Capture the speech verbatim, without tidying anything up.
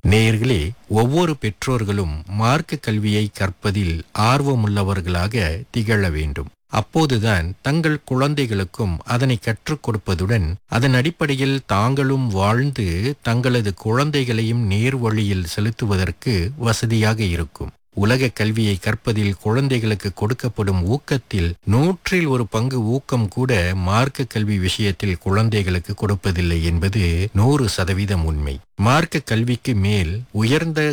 நேயர்களே, ஒவ்வொரு பெற்றோர்களும் மார்க்க கல்வியை கற்பதில் ஆர்வமுள்ளவர்களாக திகழ வேண்டும். அப்போதுதான் தங்கள் குழந்தைகளுக்கும் அதனை கற்றுக் கொடுப்பதுடன் அதன் அடிப்படையில் தாங்களும் வாழ்ந்து தங்களது குழந்தைகளையும் நேர்வழியில் செலுத்துவதற்கு வசதியாக இருக்கும். உலக கல்வியை கற்பதில் குழந்தைகளுக்கு கொடுக்கப்படும் ஊக்கத்தில் நூற்றில் ஒரு பங்கு ஊக்கம் கூட மார்க்க கல்வி விஷயத்தில் குழந்தைகளுக்கு கொடுப்பதில்லை என்பது நூறு சதவீதம் உண்மை. மார்க்க கல்விக்கு மேல் உயர்ந்த